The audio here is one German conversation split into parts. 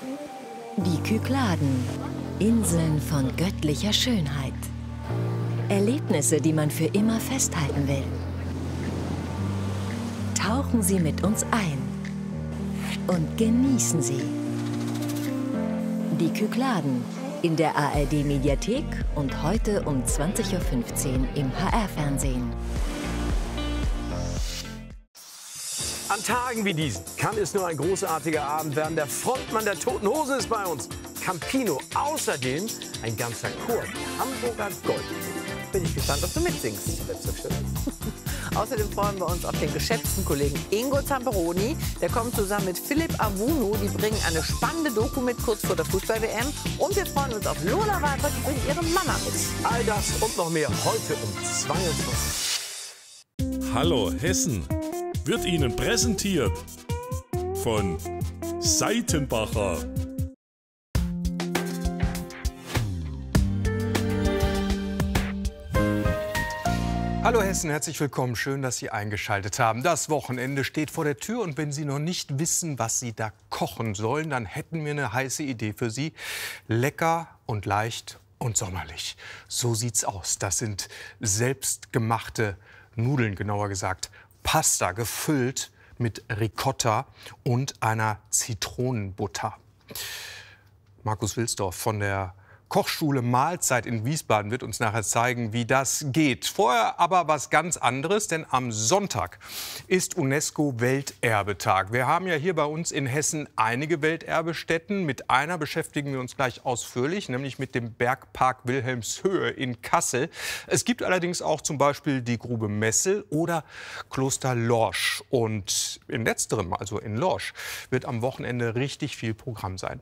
Die Kykladen, Inseln von göttlicher Schönheit. Erlebnisse, die man für immer festhalten will. Tauchen Sie mit uns ein und genießen Sie. Die Kykladen in der ARD-Mediathek und heute um 20:15 Uhr im HR-Fernsehen. An Tagen wie diesen kann es nur ein großartiger Abend werden. Der Frontmann der Toten Hose ist bei uns, Campino. Außerdem ein ganzer Chor, Hamburger Gold. Bin ich gespannt, ob du mitsingst. Selbstverständlich. Außerdem freuen wir uns auf den geschätzten Kollegen Ingo Zamperoni. Der kommt zusammen mit Philipp Awuno. Die bringen eine spannende Doku mit, kurz vor der Fußball-WM. Und wir freuen uns auf Lola Weibert, die bringt ihre Mama mit. All das und noch mehr heute um 22 Uhr. Hallo Hessen wird Ihnen präsentiert von Seitenbacher. Hallo Hessen, herzlich willkommen. Schön, dass Sie eingeschaltet haben. Das Wochenende steht vor der Tür und wenn Sie noch nicht wissen, was Sie da kochen sollen, dann hätten wir eine heiße Idee für Sie. Lecker und leicht und sommerlich. So sieht's aus. Das sind selbstgemachte Nudeln, genauer gesagt Pasta, gefüllt mit Ricotta und einer Zitronenbutter. Markus Wilsdorf von der Kochschule Mahlzeit in Wiesbaden wird uns nachher zeigen, wie das geht. Vorher aber was ganz anderes, denn am Sonntag ist UNESCO-Welterbetag. Wir haben ja hier bei uns in Hessen einige Welterbestätten. Mit einer beschäftigen wir uns gleich ausführlich, nämlich mit dem Bergpark Wilhelmshöhe in Kassel. Es gibt allerdings auch zum Beispiel die Grube Messel oder Kloster Lorsch. Und in letzterem, also in Lorsch, wird am Wochenende richtig viel Programm sein.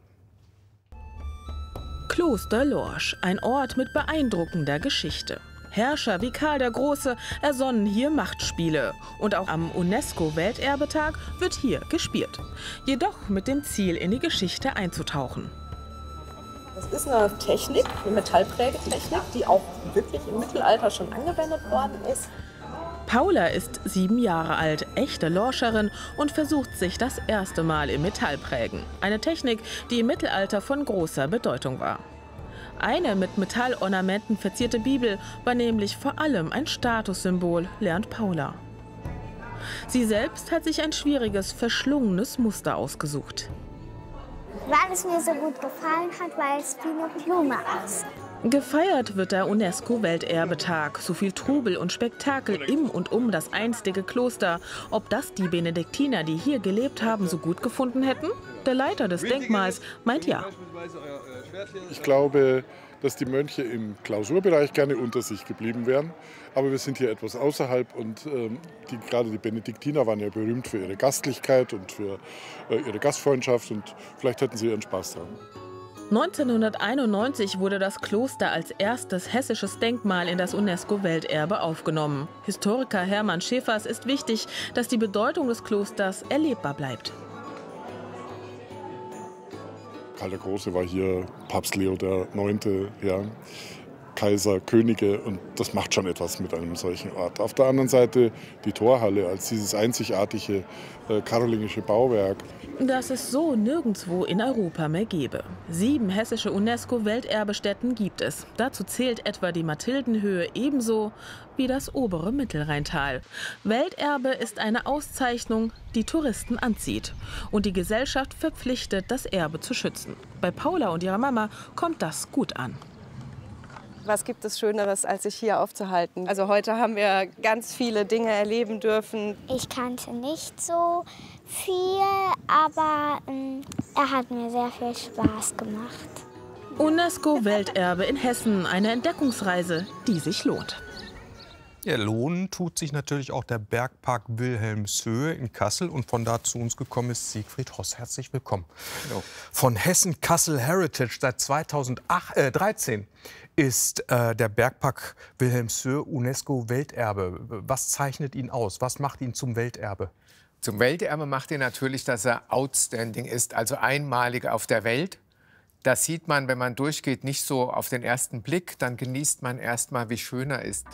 Kloster Lorsch, ein Ort mit beeindruckender Geschichte. Herrscher wie Karl der Große ersonnen hier Machtspiele. Und auch am UNESCO-Welterbetag wird hier gespielt. Jedoch mit dem Ziel, in die Geschichte einzutauchen. Das ist eine Technik, eine Metallprägetechnik, die auch wirklich im Mittelalter schon angewendet worden ist. Paula ist 7 Jahre alt, echte Lorscherin und versucht sich das erste Mal im Metallprägen. Eine Technik, die im Mittelalter von großer Bedeutung war. Eine mit Metallornamenten verzierte Bibel war nämlich vor allem ein Statussymbol, lernt Paula. Sie selbst hat sich ein schwieriges, verschlungenes Muster ausgesucht. Weil es mir so gut gefallen hat, weil es wie eine Blume aussieht. Gefeiert wird der UNESCO-Welterbetag. So viel Trubel und Spektakel im und um das einstige Kloster. Ob das die Benediktiner, die hier gelebt haben, so gut gefunden hätten? Der Leiter des Denkmals meint ja. Ich glaube, dass die Mönche im Klausurbereich gerne unter sich geblieben wären. Aber wir sind hier etwas außerhalb und gerade die Benediktiner waren ja berühmt für ihre Gastlichkeit und für ihre Gastfreundschaft. Und vielleicht hätten sie ihren Spaß dran. 1991 wurde das Kloster als erstes hessisches Denkmal in das UNESCO-Welterbe aufgenommen. Historiker Hermann Schäfers ist wichtig, dass die Bedeutung des Klosters erlebbar bleibt. Karl der Große war hier, Papst Leo IX., ja, Kaiser, Könige, und das macht schon etwas mit einem solchen Ort. Auf der anderen Seite die Torhalle als dieses einzigartige karolingische Bauwerk. Das es so nirgendwo in Europa mehr gäbe. 7 hessische UNESCO-Welterbestätten gibt es. Dazu zählt etwa die Mathildenhöhe ebenso wie das obere Mittelrheintal. Welterbe ist eine Auszeichnung, die Touristen anzieht. Und die Gesellschaft verpflichtet, das Erbe zu schützen. Bei Paula und ihrer Mama kommt das gut an. Was gibt es Schöneres, als sich hier aufzuhalten? Also heute haben wir ganz viele Dinge erleben dürfen. Ich kannte nicht so viel, aber er hat mir sehr viel Spaß gemacht. UNESCO-Welterbe in Hessen, eine Entdeckungsreise, die sich lohnt. Ja, lohnen tut sich natürlich auch der Bergpark Wilhelmshöhe in Kassel. Und von da zu uns gekommen ist Siegfried Hoss. Herzlich willkommen. Hallo. Von Hessen Kassel Heritage seit 2013 ist der Bergpark Wilhelmshöhe UNESCO-Welterbe. Was zeichnet ihn aus? Was macht ihn zum Welterbe? Zum Welterbe macht ihn natürlich, dass er outstanding ist, also einmalig auf der Welt. Das sieht man, wenn man durchgeht, nicht so auf den ersten Blick. Dann genießt man erst mal, wie schön er ist.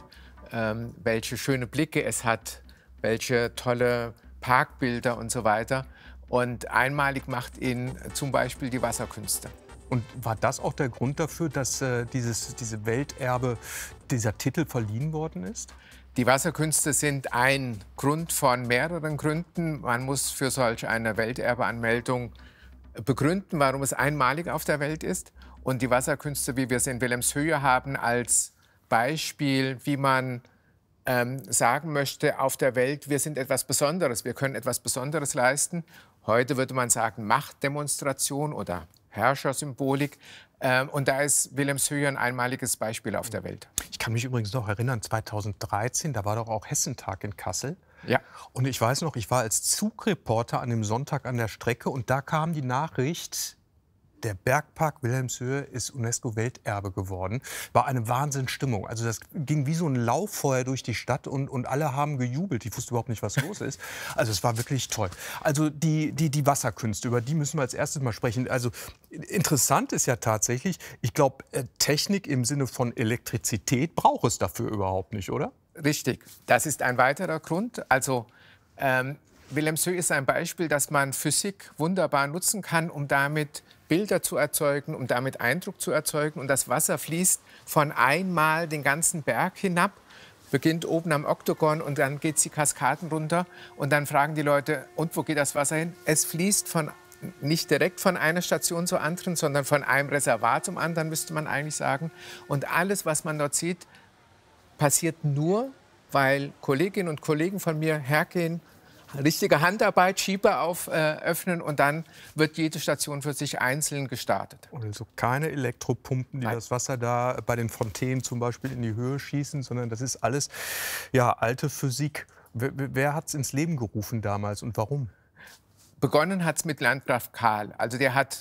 Welche schöne Blicke es hat, welche tolle Parkbilder und so weiter. Und einmalig macht ihn zum Beispiel die Wasserkünste. Und war das auch der Grund dafür, dass diese Welterbe, dieser Titel verliehen worden ist? Die Wasserkünste sind ein Grund von mehreren Gründen. Man muss für solch eine Welterbeanmeldung begründen, warum es einmalig auf der Welt ist. Und die Wasserkünste, wie wir sie in Wilhelmshöhe haben, als Beispiel, wie man sagen möchte, auf der Welt, wir sind etwas Besonderes, wir können etwas Besonderes leisten. Heute würde man sagen Machtdemonstration oder Herrschersymbolik. Und da ist Wilhelmshöhe ein einmaliges Beispiel auf der Welt. Ich kann mich übrigens noch erinnern, 2013, da war doch auch Hessentag in Kassel. Ja. Und ich weiß noch, ich war als Zugreporter an dem Sonntag an der Strecke und da kam die Nachricht, der Bergpark Wilhelmshöhe ist UNESCO-Welterbe geworden. War eine Wahnsinnsstimmung. Also das ging wie so ein Lauffeuer durch die Stadt und alle haben gejubelt. Ich wusste überhaupt nicht, was los ist. Also es war wirklich toll. Also die Wasserkünste, über die müssen wir als erstes mal sprechen. Also interessant ist ja tatsächlich, ich glaube, Technik im Sinne von Elektrizität braucht es dafür überhaupt nicht, oder? Richtig. Das ist ein weiterer Grund. Also Wilhelmshöhe ist ein Beispiel, dass man Physik wunderbar nutzen kann, um damit Bilder zu erzeugen, um damit Eindruck zu erzeugen. Und das Wasser fließt von einmal den ganzen Berg hinab, beginnt oben am Oktogon und dann geht die Kaskaden runter. Und dann fragen die Leute, und wo geht das Wasser hin? Es fließt nicht direkt von einer Station zur anderen, sondern von einem Reservoir zum anderen, müsste man eigentlich sagen. Und alles, was man dort sieht, passiert nur, weil Kolleginnen und Kollegen von mir hergehen, richtige Handarbeit, Schieber öffnen und dann wird jede Station für sich einzeln gestartet. Also keine Elektropumpen, die Nein. das Wasser da bei den Fontänen zum Beispiel in die Höhe schießen, sondern das ist alles ja, alte Physik. Wer hat es ins Leben gerufen damals und warum? Begonnen hat es mit Landgraf Karl. Also der hat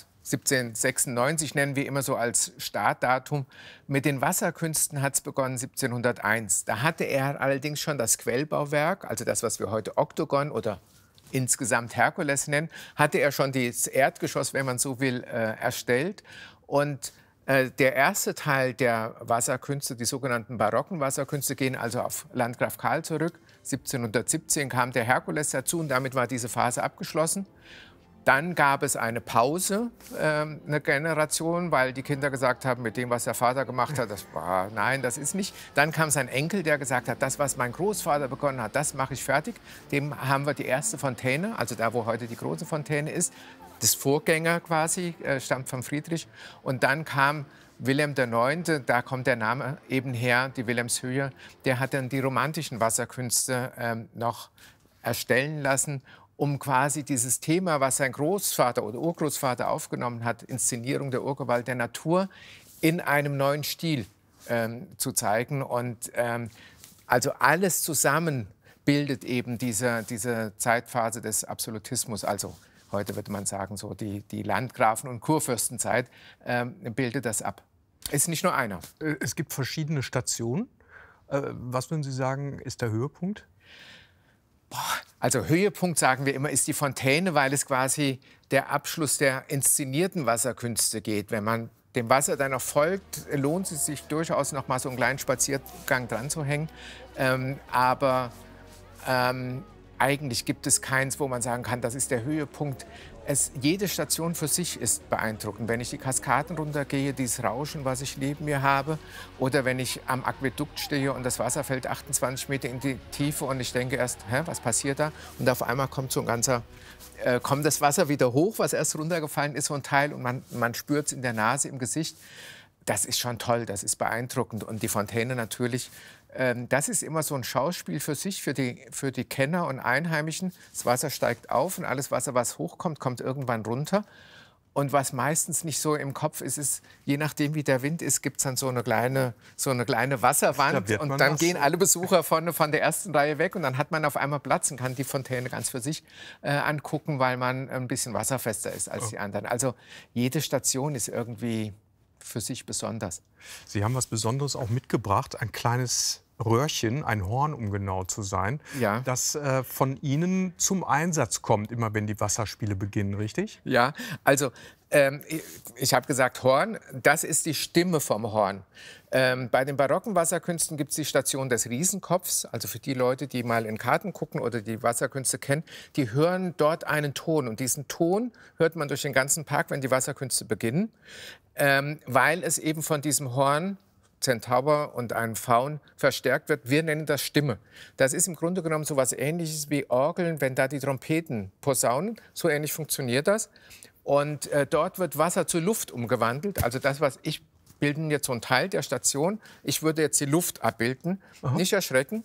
1796, nennen wir immer so als Startdatum. Mit den Wasserkünsten hat es begonnen 1701. Da hatte er allerdings schon das Quellbauwerk, also das, was wir heute Oktogon oder insgesamt Herkules nennen, hatte er schon das Erdgeschoss, wenn man so will, erstellt. Und der erste Teil der Wasserkünste, die sogenannten barocken Wasserkünste, gehen also auf Landgraf Karl zurück. 1717 kam der Herkules dazu und damit war diese Phase abgeschlossen. Dann gab es eine Pause, eine Generation, weil die Kinder gesagt haben, mit dem, was der Vater gemacht hat, nein, das ist nicht. Dann kam sein Enkel, der gesagt hat, das, was mein Großvater begonnen hat, das mache ich fertig. Dem haben wir die erste Fontäne, also da, wo heute die große Fontäne ist. Das Vorgänger quasi, stammt von Friedrich. Und dann kam Wilhelm IX., da kommt der Name eben her, die Wilhelmshöhe, der hat dann die romantischen Wasserkünste noch erstellen lassen, um quasi dieses Thema, was sein Großvater oder Urgroßvater aufgenommen hat, Inszenierung der Urgewalt der Natur, in einem neuen Stil zu zeigen. Und also alles zusammen bildet eben diese Zeitphase des Absolutismus. Also heute würde man sagen, so die Landgrafen- und Kurfürstenzeit bildet das ab. Ist nicht nur einer. Es gibt verschiedene Stationen. Was würden Sie sagen, ist der Höhepunkt? Also Höhepunkt, sagen wir immer, ist die Fontäne, weil es quasi der Abschluss der inszenierten Wasserkünste geht. Wenn man dem Wasser dann noch folgt, lohnt es sich durchaus noch mal so einen kleinen Spaziergang dran zu hängen. Aber eigentlich gibt es keins, wo man sagen kann, das ist der Höhepunkt. Jede Station für sich ist beeindruckend. Wenn ich die Kaskaden runtergehe, dieses Rauschen, was ich neben mir habe, oder wenn ich am Aquädukt stehe und das Wasser fällt 28 Meter in die Tiefe und ich denke erst, was passiert da? Und auf einmal kommt so ein ganzer, kommt das Wasser wieder hoch, was erst runtergefallen ist, so ein Teil, und man spürt es in der Nase, im Gesicht. Das ist schon toll, das ist beeindruckend. Und die Fontäne natürlich, das ist immer so ein Schauspiel für sich, für die Kenner und Einheimischen. Das Wasser steigt auf und alles Wasser, was hochkommt, kommt irgendwann runter. Und was meistens nicht so im Kopf ist, ist, je nachdem wie der Wind ist, gibt es dann so eine kleine Wasserwand. Und dann gehen alle Besucher von der ersten Reihe weg und dann hat man auf einmal Platz und kann die Fontäne ganz für sich angucken, weil man ein bisschen wasserfester ist als die anderen. Also jede Station ist irgendwie für sich besonders. Sie haben was Besonderes auch mitgebracht, ein kleines Röhrchen, ein Horn, um genau zu sein, Ja. das von Ihnen zum Einsatz kommt, immer wenn die Wasserspiele beginnen, richtig? Ja, also ich habe gesagt Horn, das ist die Stimme vom Horn. Bei den barocken Wasserkünsten gibt es die Station des Riesenkopfs. Also für die Leute, die mal in Karten gucken oder die Wasserkünste kennen, die hören dort einen Ton. Und diesen Ton hört man durch den ganzen Park, wenn die Wasserkünste beginnen, weil es eben von diesem Horn, Zentaur und einem Faun verstärkt wird. Wir nennen das Stimme. Das ist im Grunde genommen so etwas Ähnliches wie Orgeln, wenn da die Trompeten posaunen. So ähnlich funktioniert das. Und dort wird Wasser zu Luft umgewandelt. Also das, was ich bilden jetzt so einen Teil der Station. Ich würde jetzt die Luft abbilden. Aha. Nicht erschrecken.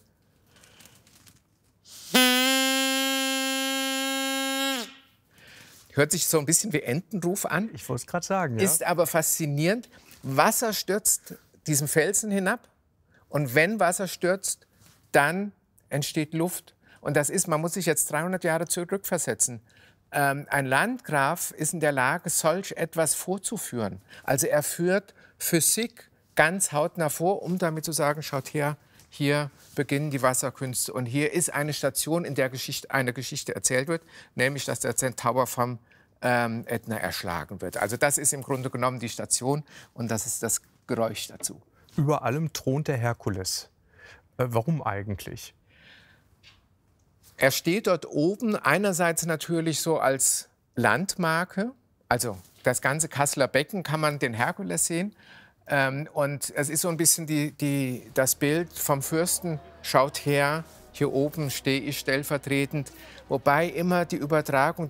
Hört sich so ein bisschen wie Entenruf an. Ich wollte es gerade sagen, ja. Ist aber faszinierend. Wasser stürzt diesen Felsen hinab. Und wenn Wasser stürzt, dann entsteht Luft. Und das ist, man muss sich jetzt 300 Jahre zurückversetzen. Ein Landgraf ist in der Lage, solch etwas vorzuführen. Also er führt Physik ganz hautnah vor, um damit zu sagen, schaut her, hier beginnen die Wasserkünste. Und hier ist eine Station, in der eine Geschichte erzählt wird, nämlich, dass der Zentaur vom Ätna erschlagen wird. Also das ist im Grunde genommen die Station und das ist das Geräusch dazu. Über allem thront der Herkules. Warum eigentlich? Er steht dort oben einerseits natürlich so als Landmarke, also das ganze Kasseler Becken kann man den Herkules sehen. Und es ist so ein bisschen das Bild vom Fürsten, schaut her, hier oben stehe ich stellvertretend. Wobei immer die Übertragung